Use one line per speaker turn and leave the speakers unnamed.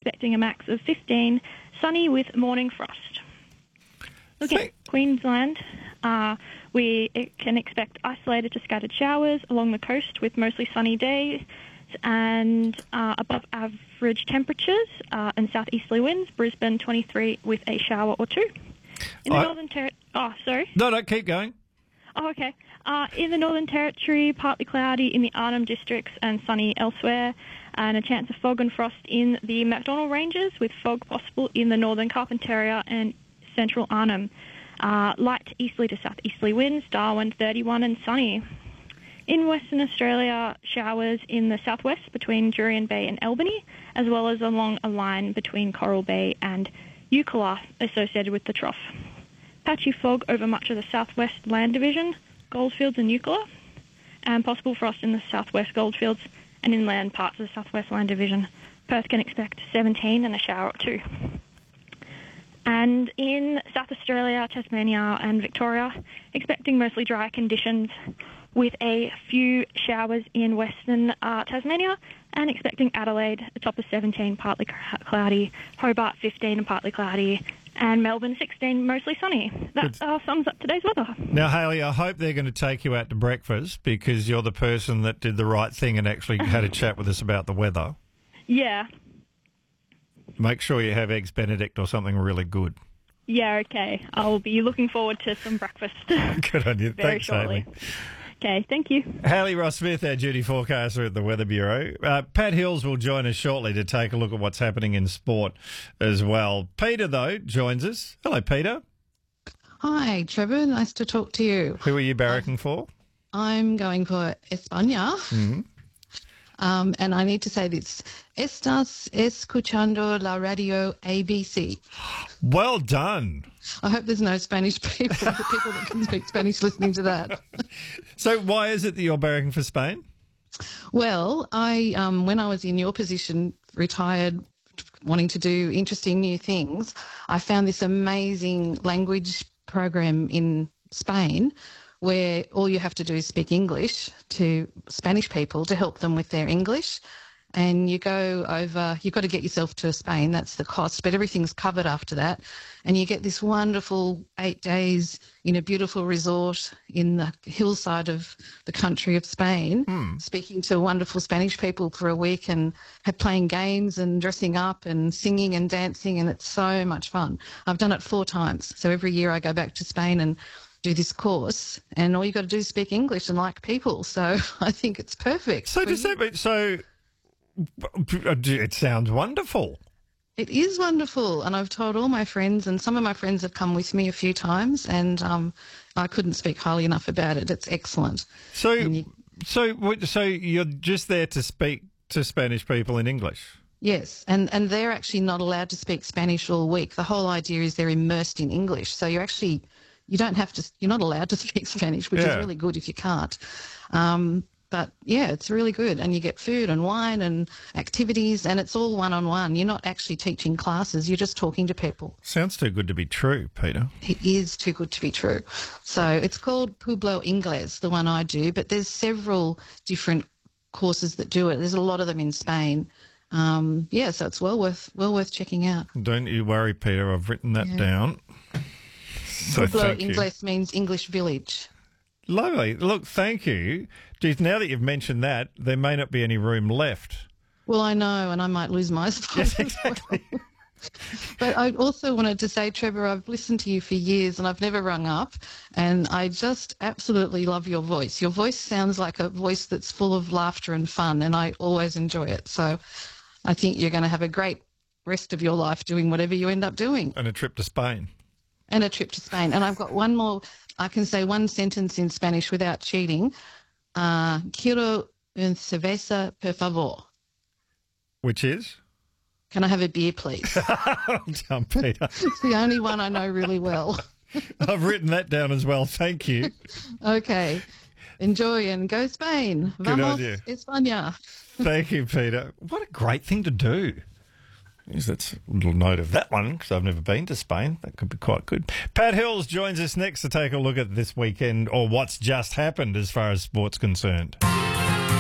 expecting a max of 15, sunny with morning frost. Looking at Queensland, we can expect isolated to scattered showers along the coast with mostly sunny days and above average temperatures and southeasterly winds. Brisbane 23 with a shower or two. In the Northern Territory... Oh, sorry.
No, keep going.
Oh, okay. In the Northern Territory, partly cloudy in the Arnhem districts and sunny elsewhere, and a chance of fog and frost in the Macdonnell Ranges with fog possible in the Northern Carpentaria and Central Arnhem. Light easterly to southeasterly winds, Darwin 31 and sunny. In Western Australia, showers in the southwest between Jurien Bay and Albany, as well as along a line between Coral Bay and Eucla associated with the trough. Patchy fog over much of the southwest land division, Goldfields and Eucla, and possible frost in the southwest Goldfields and inland parts of the southwest land division. Perth can expect 17 and a shower or two. And in South Australia, Tasmania and Victoria, expecting mostly dry conditions with a few showers in Western Tasmania, and expecting Adelaide, a top of 17, partly cloudy, Hobart 15 and partly cloudy, and Melbourne 16, mostly sunny. That sums up today's weather.
Now, Hayley, I hope they're going to take you out to breakfast because you're the person that did the right thing and actually had a chat with us about the weather.
Yeah.
Make sure you have Eggs Benedict or something really good.
Yeah, okay. I'll be looking forward to some breakfast.
Good on you.
Very
Thanks,
shortly.
Hayley.
Okay, thank you.
Hayley Ross-Smith, our duty forecaster at the Weather Bureau. Pat Hills will join us shortly to take a look at what's happening in sport as well. Peter, though, joins us. Hello, Peter.
Hi, Trevor. Nice to talk to you.
Who are you barracking for?
I'm going for España.
Mm-hmm.
And I need to say this. Estás escuchando la radio ABC.
Well done.
I hope there's no Spanish people that can speak Spanish listening to that.
So why is it that you're barracking for Spain?
Well, I when I was in your position, retired, wanting to do interesting new things, I found this amazing language program in Spain where all you have to do is speak English to Spanish people to help them with their English. And you go over, you've got to get yourself to Spain, that's the cost, but everything's covered after that. And you get this wonderful 8 days in a beautiful resort in the hillside of the country of Spain, speaking to wonderful Spanish people for a week and playing games and dressing up and singing and dancing, and it's so much fun. I've done it 4 times. So every year I go back to Spain and do this course, and all you got to do is speak English and like people. So I think it's perfect.
So it sounds wonderful.
It is wonderful, and I've told all my friends, and some of my friends have come with me a few times, and I couldn't speak highly enough about it. It's excellent.
So you're just there to speak to Spanish people in English?
Yes, and they're actually not allowed to speak Spanish all week. The whole idea is they're immersed in English, so you're not allowed to speak Spanish, which is really good if you can't. But, yeah, it's really good. And you get food and wine and activities, and it's all one-on-one. You're not actually teaching classes. You're just talking to people.
Sounds too good to be true, Peter.
It is too good to be true. So it's called Pueblo Ingles, the one I do, but there's several different courses that do it. There's a lot of them in Spain. So it's well worth checking out.
Don't you worry, Peter. I've written that down. So
Pueblo Ingles means English village.
Lovely. Look, thank you. Geez, now that you've mentioned that, there may not be any room left.
Well, I know, and I might lose my spot.
Yes, exactly.
But I also wanted to say, Trevor, I've listened to you for years and I've never rung up, and I just absolutely love your voice. Your voice sounds like a voice that's full of laughter and fun, and I always enjoy it. So I think you're going to have a great rest of your life doing whatever you end up doing.
And a trip to Spain.
And a trip to Spain. And I've got one more. I can say one sentence in Spanish without cheating. Quiero un cerveza, por favor.
Which is?
Can I have a beer, please?
Well done, Peter.
It's the only one I know really well.
I've written that down as well. Thank you.
Okay. Enjoy and go Spain.
Good
Vamos,
idea.
España.
Thank you, Peter. What a great thing to do. That's a little note of that one because I've never been to Spain. That could be quite good. Pat Hills joins us next to take a look at this weekend or what's just happened as far as sport's concerned.